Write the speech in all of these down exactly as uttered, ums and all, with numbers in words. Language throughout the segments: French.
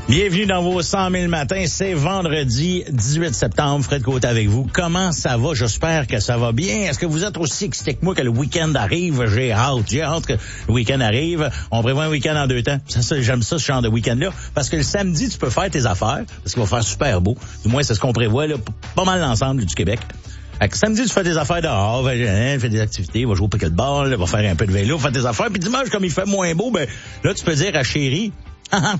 Bienvenue dans vos cent mille matins. C'est vendredi dix-huit septembre. Fred Côté avec vous. Comment ça va? J'espère que ça va bien. Est-ce que vous êtes aussi excité que moi que le week-end arrive? J'ai hâte. J'ai hâte que le week-end arrive. On prévoit un week-end en deux temps. Ça, ça, j'aime ça, ce genre de week-end-là. Parce que le samedi, tu peux faire tes affaires. Parce qu'il va faire super beau. Du moins, c'est ce qu'on prévoit, là. Pas mal l'ensemble du Québec. Fait que samedi, tu fais tes affaires dehors, va, hein, fais des activités, va jouer au pickleball, va faire un peu de vélo, fais tes affaires. Puis dimanche, comme il fait moins beau, ben là, tu peux dire à chérie, ah, ah,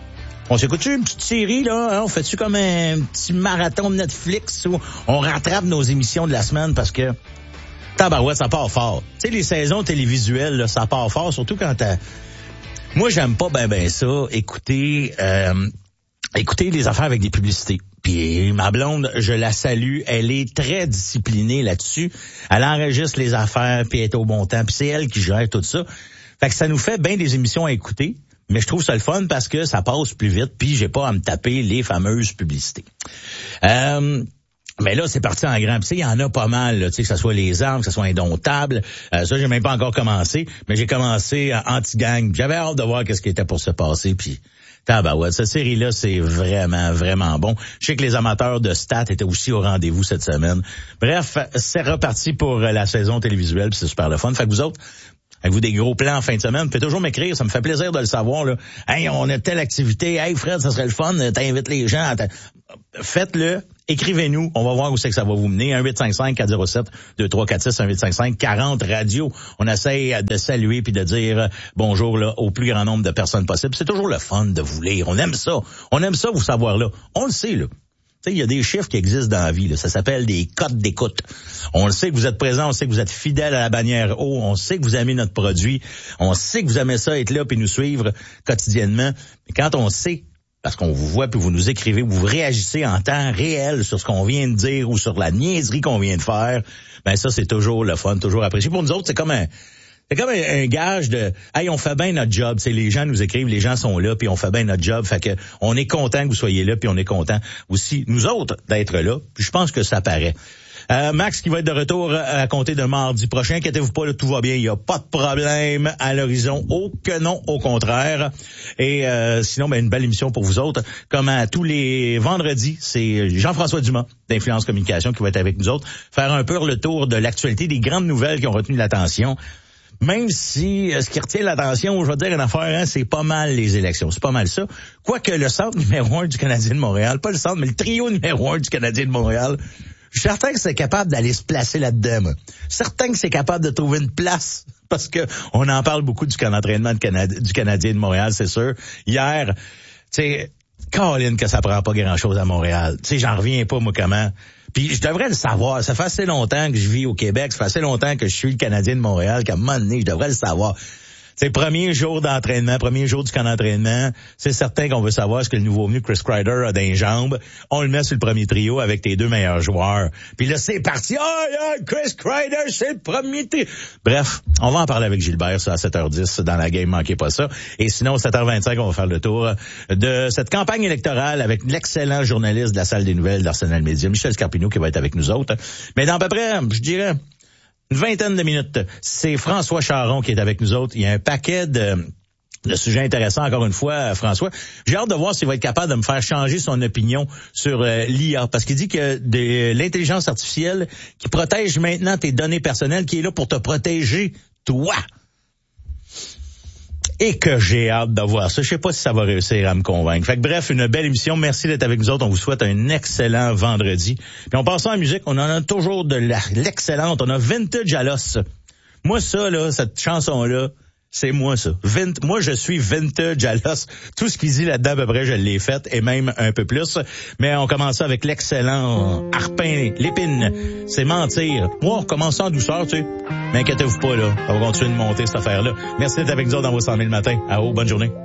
on s'écoute-tu une petite série, là? Hein? On fait-tu comme un petit marathon de Netflix où on rattrape nos émissions de la semaine parce que tabarouette, ça part fort. Tu sais, les saisons télévisuelles, là, ça part fort, surtout quand t'as... Moi, j'aime pas ben ben ça, écouter, euh, écouter les affaires avec des publicités. Puis ma blonde, je la salue, elle est très disciplinée là-dessus. Elle enregistre les affaires, puis elle est au bon temps, puis c'est elle qui gère tout ça. Fait que ça nous fait bien des émissions à écouter. Mais je trouve ça le fun parce que ça passe plus vite, puis j'ai pas à me taper les fameuses publicités. Euh, mais là, c'est parti en grand. Puis il y en a pas mal, là, tu sais, que ce soit les armes, que ce soit Indomptable. Euh, ça, j'ai même pas encore commencé, mais j'ai commencé Anti-Gang. J'avais hâte de voir qu'est-ce qui était pour se passer, puis tabarouette, cette série-là, c'est vraiment, vraiment bon. Je sais que les amateurs de stats étaient aussi au rendez-vous cette semaine. Bref, c'est reparti pour la saison télévisuelle, puis c'est super le fun. Fait que vous autres, avez-vous des gros plans en fin de semaine? Vous pouvez toujours m'écrire, ça me fait plaisir de le savoir, là. Hey, on a telle activité. Hey, Fred, ça serait le fun. T'invites les gens. À Faites-le. Écrivez-nous. On va voir où c'est que ça va vous mener. un huit cinq cinq quatre zéro sept deux trois quatre six, un huit cinq cinq quarante radio. On essaye de saluer puis de dire bonjour, là, au plus grand nombre de personnes possible. C'est toujours le fun de vous lire. On aime ça. On aime ça, vous savoir là. On le sait, là. Tu sais, il y a des chiffres qui existent dans la vie, là. Ça s'appelle des cotes d'écoute. On le sait que vous êtes présents, on sait que vous êtes fidèles à la bannière haut, on sait que vous aimez notre produit, on sait que vous aimez ça, être là puis nous suivre quotidiennement. Mais quand on sait, parce qu'on vous voit puis vous nous écrivez, vous réagissez en temps réel sur ce qu'on vient de dire ou sur la niaiserie qu'on vient de faire, ben ça, c'est toujours le fun, toujours apprécié. Pour nous autres, c'est comme un... C'est comme un, un gage de hey, on fait bien notre job, c'est les gens nous écrivent, les gens sont là puis on fait bien notre job, fait que on est content que vous soyez là puis on est content aussi nous autres d'être là. Puis je pense que ça paraît. Euh, Max qui va être de retour à compter de mardi prochain, inquiétez-vous pas, là, tout va bien, il y a pas de problème à l'horizon, oh que non, au contraire. Et euh, sinon, ben une belle émission pour vous autres, comme à tous les vendredis, c'est Jean-François Dumas d'Influence Communication qui va être avec nous autres, faire un peu le tour de l'actualité, des grandes nouvelles qui ont retenu l'attention. Même si euh, ce qui retient l'attention, je vais dire une affaire, hein, c'est pas mal les élections, c'est pas mal ça. Quoique le centre numéro un du Canadien de Montréal, pas le centre, mais le trio numéro un du Canadien de Montréal, je suis certain que c'est capable d'aller se placer là-dedans. Moi. Certain que c'est capable de trouver une place, parce que on en parle beaucoup du camp d'entraînement du Canadien de Montréal, c'est sûr. Hier, tu sais, Caroline que ça prend pas grand-chose à Montréal. Tu sais, j'en reviens pas, moi, comment... Puis je devrais le savoir. Ça fait assez longtemps que je vis au Québec. Ça fait assez longtemps que je suis le Canadien de Montréal qu'à un moment donné, je devrais le savoir. C'est le premier jour d'entraînement, premier jour du camp d'entraînement. C'est certain qu'on veut savoir ce que le nouveau venu Chris Kreider a dans les jambes. On le met sur le premier trio avec tes deux meilleurs joueurs. Puis là, c'est parti. Oh, là, Chris Kreider, c'est le premier trio. Bref, on va en parler avec Gilbert, ça, à sept heures dix dans la game. Manquez pas ça. Et sinon, sept heures vingt-cinq, on va faire le tour de cette campagne électorale avec l'excellent journaliste de la salle des nouvelles d'Arsenal Média, Michel Scarpino, qui va être avec nous autres. Mais dans à peu près, je dirais... une vingtaine de minutes. C'est François Charon qui est avec nous autres. Il y a un paquet de, de sujets intéressants, encore une fois, François. J'ai hâte de voir s'il va être capable de me faire changer son opinion sur euh, l'I A. Parce qu'il dit que de l'intelligence artificielle qui protège maintenant tes données personnelles, qui est là pour te protéger, toi. Et que j'ai hâte de voir ça. Je sais pas si ça va réussir à me convaincre. Fait que bref, une belle émission. Merci d'être avec nous autres. On vous souhaite un excellent vendredi. Puis on passe en musique. On en a toujours de la, l'excellente. On a Vintage à l'os. Moi, ça, là, cette chanson-là, c'est moi, ça. Vint, moi, je suis Vintage à l'os. Tout ce qu'il dit là-dedans, à peu près, je l'ai fait, et même un peu plus. Mais on commence ça avec l'excellent Harpin, l'épine. C'est mentir. Moi, on commence ça en douceur, tu sais. Mais inquiétez-vous pas, là. On va continuer de monter cette affaire-là. Merci d'être avec nous autres dans vos cent mille matins. À haut, bonne journée.